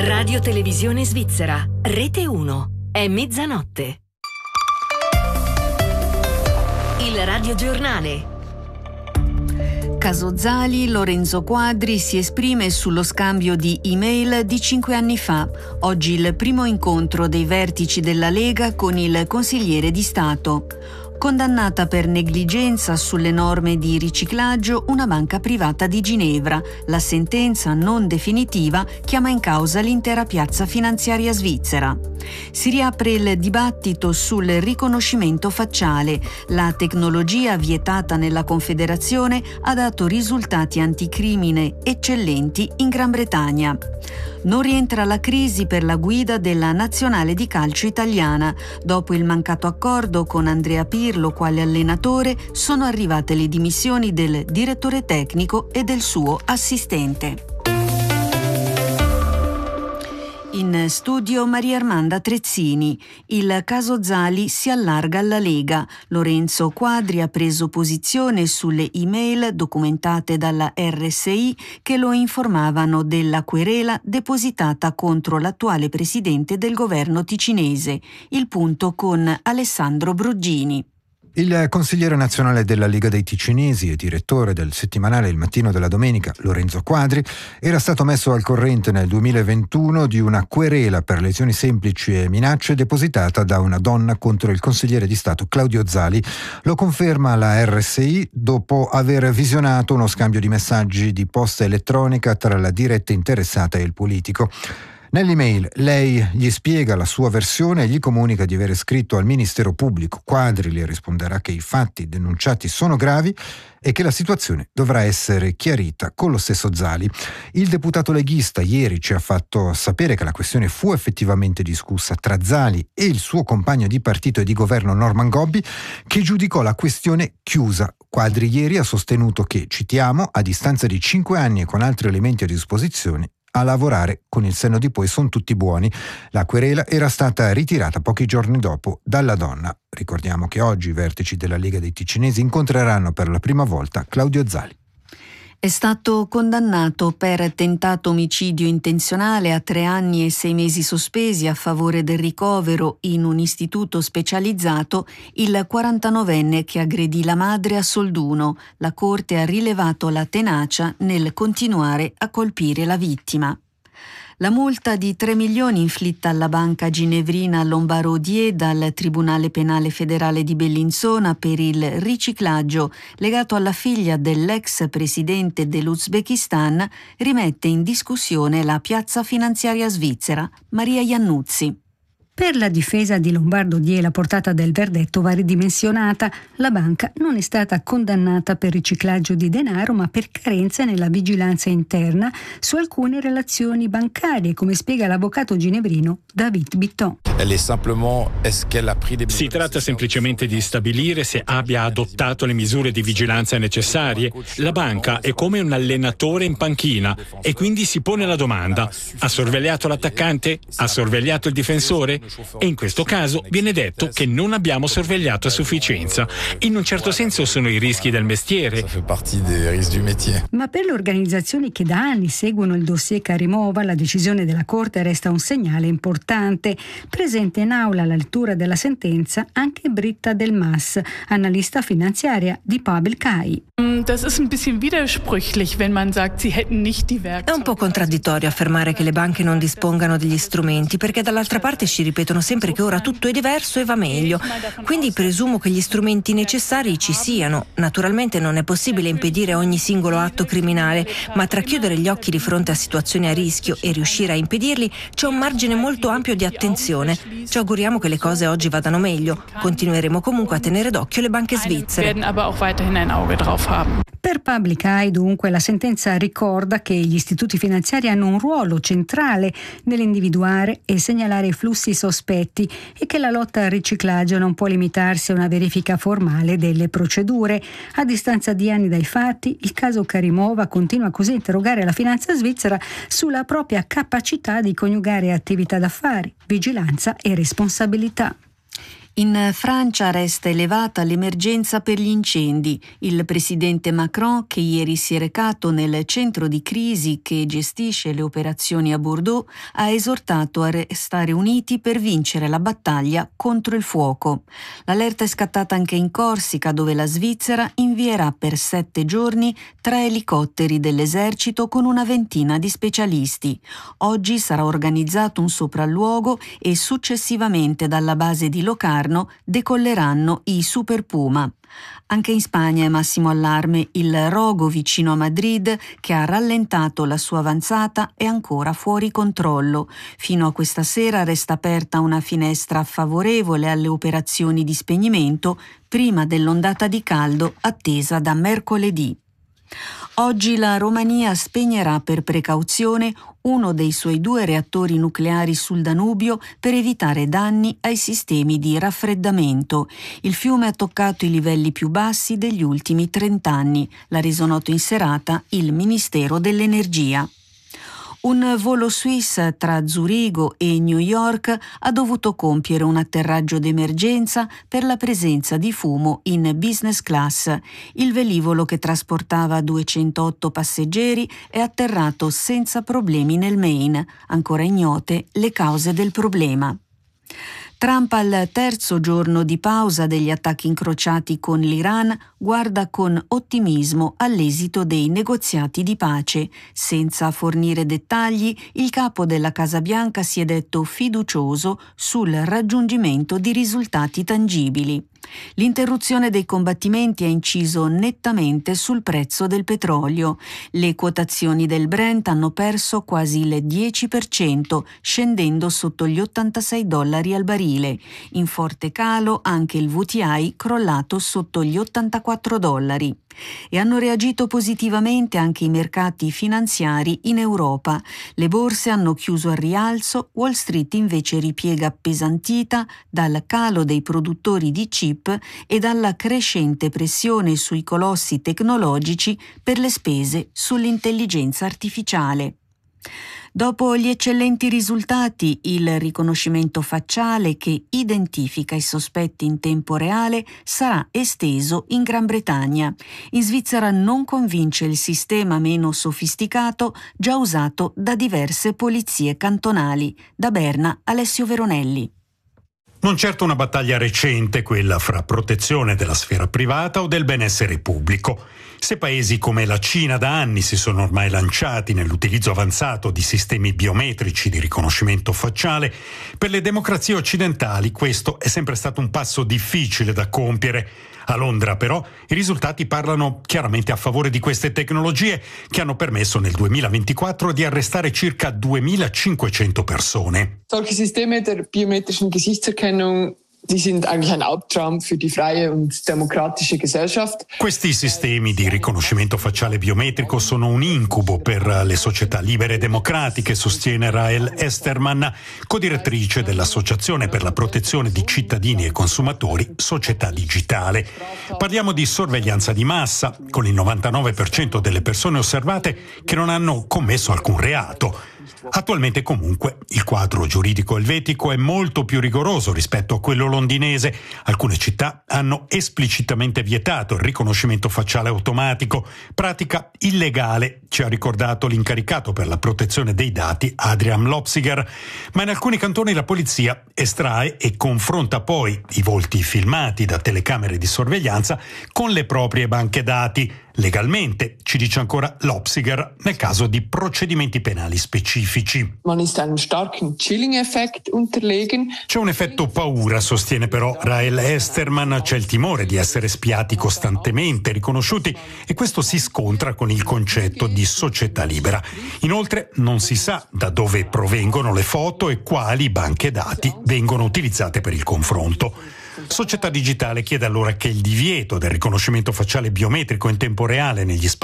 Radio Televisione Svizzera, Rete 1, è mezzanotte. Il radiogiornale. Caso Zali, Lorenzo Quadri si esprime sullo scambio di email di 5 anni fa. Oggi il primo incontro dei vertici della Lega con il consigliere di Stato. Condannata per negligenza sulle norme di riciclaggio una banca privata di Ginevra. La sentenza non definitiva chiama in causa l'intera piazza finanziaria svizzera. Si riapre il dibattito sul riconoscimento facciale. La tecnologia vietata nella Confederazione ha dato risultati anticrimine eccellenti in Gran Bretagna. Non rientra la crisi per la guida della nazionale di calcio italiana. Dopo il mancato accordo con Andrea Pirlo quale allenatore, sono arrivate le dimissioni del direttore tecnico e del suo assistente. In studio Maria Armanda Trezzini. Il caso Zali si allarga alla Lega. Lorenzo Quadri ha preso posizione sulle email documentate dalla RSI che lo informavano della querela depositata contro l'attuale presidente del governo ticinese. Il punto con Alessandro Broggini. Il consigliere nazionale della Lega dei Ticinesi e direttore del settimanale Il Mattino della Domenica, Lorenzo Quadri, era stato messo al corrente nel 2021 di una querela per lesioni semplici e minacce depositata da una donna contro il consigliere di Stato Claudio Zali. Lo conferma la RSI dopo aver visionato uno scambio di messaggi di posta elettronica tra la diretta interessata e il politico. Nell'email lei gli spiega la sua versione e gli comunica di aver scritto al Ministero Pubblico. Quadri le risponderà che i fatti denunciati sono gravi e che la situazione dovrà essere chiarita con lo stesso Zali. Il deputato leghista ieri ci ha fatto sapere che la questione fu effettivamente discussa tra Zali e il suo compagno di partito e di governo Norman Gobbi, che giudicò la questione chiusa. Quadri ieri ha sostenuto che, citiamo, a distanza di 5 anni e con altri elementi a disposizione, a lavorare con il senno di poi sono tutti buoni. La querela era stata ritirata pochi giorni dopo dalla donna. Ricordiamo che oggi i vertici della Lega dei Ticinesi incontreranno per la prima volta Claudio Zali. È stato condannato per tentato omicidio intenzionale a 3 anni e 6 mesi sospesi a favore del ricovero in un istituto specializzato il 49enne che aggredì la madre a Solduno. La Corte ha rilevato la tenacia nel continuare a colpire la vittima. La multa di 3 milioni inflitta alla banca ginevrina Lombardier dal Tribunale Penale Federale di Bellinzona per il riciclaggio legato alla figlia dell'ex presidente dell'Uzbekistan rimette in discussione la piazza finanziaria svizzera. Maria Iannuzzi. Per la difesa di Lombardier la portata del verdetto va ridimensionata. La banca non è stata condannata per riciclaggio di denaro, ma per carenze nella vigilanza interna su alcune relazioni bancarie, come spiega l'avvocato ginevrino David Bitton. Si tratta semplicemente di stabilire se abbia adottato le misure di vigilanza necessarie. La banca è come un allenatore in panchina e quindi si pone la domanda: ha sorvegliato l'attaccante? Ha sorvegliato il difensore? E in questo caso viene detto che non abbiamo sorvegliato a sufficienza. In un certo senso sono i rischi del mestiere. Ma per le organizzazioni che da anni seguono il dossier Karimova, la decisione della Corte resta un segnale importante. Presente in aula alla lettura della sentenza anche Britta Del Mas, analista finanziaria di Pabel Kai. È un po' contraddittorio affermare che le banche non dispongano degli strumenti, perché dall'altra parte ci ripetono sempre che ora tutto è diverso e va meglio. Quindi presumo che gli strumenti necessari ci siano. Naturalmente non è possibile impedire ogni singolo atto criminale, ma tra chiudere gli occhi di fronte a situazioni a rischio e riuscire a impedirli c'è un margine molto ampio di attenzione. Ci auguriamo che le cose oggi vadano meglio. Continueremo comunque a tenere d'occhio le banche svizzere. Per Public Eye, dunque, la sentenza ricorda che gli istituti finanziari hanno un ruolo centrale nell'individuare e segnalare i flussi sospetti e che la lotta al riciclaggio non può limitarsi a una verifica formale delle procedure. A distanza di anni dai fatti, il caso Karimova continua così a interrogare la finanza svizzera sulla propria capacità di coniugare attività d'affari, vigilanza e responsabilità. In Francia resta elevata l'emergenza per gli incendi. Il presidente Macron, che ieri si è recato nel centro di crisi che gestisce le operazioni a Bordeaux, ha esortato a restare uniti per vincere la battaglia contro il fuoco. L'allerta è scattata anche in Corsica, dove la Svizzera invierà per 7 giorni 3 elicotteri dell'esercito con una ventina di specialisti. Oggi sarà organizzato un sopralluogo e successivamente dalla base di Locarno decolleranno i Super Puma. Anche in Spagna è massimo allarme. Il rogo vicino a Madrid, che ha rallentato la sua avanzata, è ancora fuori controllo. Fino a questa sera resta aperta una finestra favorevole alle operazioni di spegnimento prima dell'ondata di caldo attesa da mercoledì. Oggi la Romania spegnerà per precauzione uno dei suoi 2 reattori nucleari sul Danubio per evitare danni ai sistemi di raffreddamento. Il fiume ha toccato i livelli più bassi degli ultimi 30 anni, l'ha reso noto in serata il Ministero dell'Energia. Un volo Swiss tra Zurigo e New York ha dovuto compiere un atterraggio d'emergenza per la presenza di fumo in business class. Il velivolo, che trasportava 208 passeggeri, è atterrato senza problemi nel Maine. Ancora ignote le cause del problema. Trump, al terzo giorno di pausa degli attacchi incrociati con l'Iran, guarda con ottimismo all'esito dei negoziati di pace. Senza fornire dettagli, il capo della Casa Bianca si è detto fiducioso sul raggiungimento di risultati tangibili. L'interruzione dei combattimenti ha inciso nettamente sul prezzo del petrolio. Le quotazioni del Brent hanno perso quasi il 10%, scendendo sotto gli $86 al barile. In forte calo anche il WTI, crollato sotto gli $84. E hanno reagito positivamente anche i mercati finanziari in Europa. Le borse hanno chiuso al rialzo, Wall Street invece ripiega appesantita dal calo dei produttori di chip e dalla crescente pressione sui colossi tecnologici per le spese sull'intelligenza artificiale. Dopo gli eccellenti risultati, il riconoscimento facciale che identifica i sospetti in tempo reale sarà esteso in Gran Bretagna. In Svizzera non convince il sistema meno sofisticato già usato da diverse polizie cantonali. Da Berna, Alessio Veronelli. Non certo una battaglia recente, quella fra protezione della sfera privata o del benessere pubblico. Se paesi come la Cina da anni si sono ormai lanciati nell'utilizzo avanzato di sistemi biometrici di riconoscimento facciale, per le democrazie occidentali questo è sempre stato un passo difficile da compiere. A Londra, però, i risultati parlano chiaramente a favore di queste tecnologie, che hanno permesso nel 2024 di arrestare circa 2500 persone. Solche Systeme der biometrischen Gesichtserkennung, die sind eigentlich ein Albtraum für die freie und demokratische Gesellschaft. Questi sistemi di riconoscimento facciale biometrico sono un incubo per le società libere e democratiche, sostiene Rahel Esterman, codirettrice dell'Associazione per la protezione di cittadini e consumatori Società Digitale. Parliamo di sorveglianza di massa, con il 99% delle persone osservate che non hanno commesso alcun reato. Attualmente comunque il quadro giuridico elvetico è molto più rigoroso rispetto a quello londinese. Alcune città hanno esplicitamente vietato il riconoscimento facciale automatico, pratica illegale, ci ha ricordato l'incaricato per la protezione dei dati Adrian Lopsiger. Ma in alcuni cantoni la polizia estrae e confronta poi i volti filmati da telecamere di sorveglianza con le proprie banche dati. Legalmente, ci dice ancora Lopsiger, nel caso di procedimenti penali specifici. Man ist einem starken Chilling-Effekt unterlegen. C'è un effetto paura, sostiene però Rahel Esterman, c'è il timore di essere spiati costantemente, riconosciuti, e questo si scontra con il concetto di società libera. Inoltre non si sa da dove provengono le foto e quali banche dati vengono utilizzate per il confronto. Società Digitale chiede allora che il divieto del riconoscimento facciale biometrico in tempo reale negli spazi